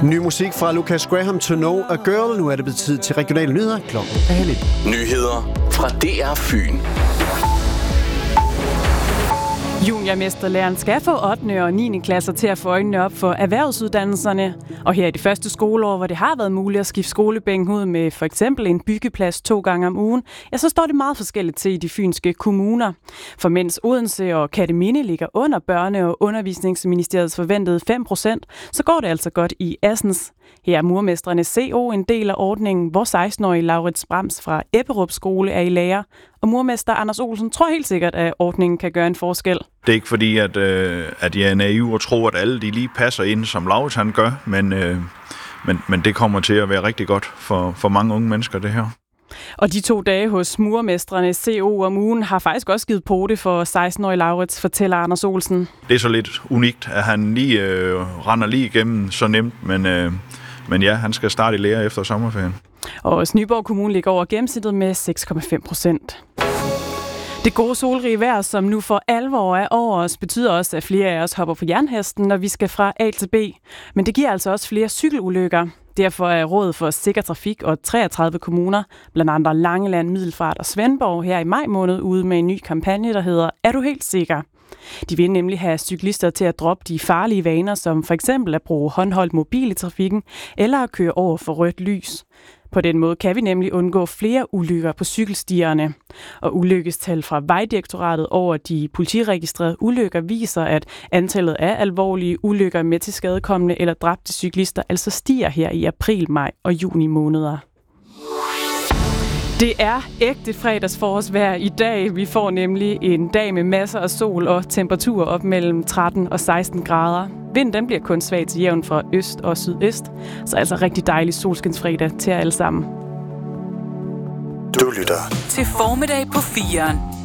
Ny musik fra Lucas Graham, To Know a Girl. Nu er det blevet tid til regionale nyheder. Klokken er 12:30. Nyheder fra DR Fyn. Juniormesterlæreren skal få 8. og 9. klasser til at få øjnene op for erhvervsuddannelserne. Og her i det første skoleår, hvor det har været muligt at skifte skolebænken ud med for eksempel en byggeplads 2 gange om ugen, ja, så står det meget forskelligt til i de fynske kommuner. For mens Odense og Kerteminde ligger under Børne- og Undervisningsministeriets forventede 5%, så går det altså godt i Assens. Her er Murmestrene CO en del af ordningen, hvor 16-årige Laurits Brams fra Ebberup Skole er i lære. Og murmester Anders Olsen tror helt sikkert, at ordningen kan gøre en forskel. Det er ikke fordi, at jeg er naiv og tror, at alle de lige passer ind, som Laurits han gør, men det kommer til at være rigtig godt for mange unge mennesker, det her. Og de 2 dage hos murmestrene CO om ugen har faktisk også givet pote for 16-årige Laurits, fortæller Anders Olsen. Det er så lidt unikt, at han lige render lige igennem så nemt, men ja, han skal starte i lære efter sommerferien. Og Nyborg Kommune ligger over gennemsnittet med 6,5%. Det gode solrige vejr, som nu for alvor er over os, betyder også, at flere af os hopper på jernhesten, når vi skal fra A til B. Men det giver altså også flere cykelulykker. Derfor er Rådet for Sikker Trafik og 33 kommuner, blandt andre Langeland, Middelfart og Svendborg, her i maj måned ude med en ny kampagne, der hedder Er du helt sikker? De vil nemlig have cyklister til at droppe de farlige vaner, som for eksempel at bruge håndholdt mobil i trafikken eller at køre over for rødt lys. På den måde kan vi nemlig undgå flere ulykker på cykelstierne. Og ulykkestal fra Vejdirektoratet over de politiregistrerede ulykker viser, at antallet af alvorlige ulykker med tilskadekomne eller dræbte cyklister altså stiger her i april, maj og juni måneder. Det er ægte fredagsforårsvejr i dag. Vi får nemlig en dag med masser af sol og temperaturer op mellem 13 og 16 grader. Vinden den bliver kun svag til jævn fra øst og sydøst. Så altså rigtig dejlig solskinsfredag til jer alle sammen. Du lytter til Formiddag på 4'eren.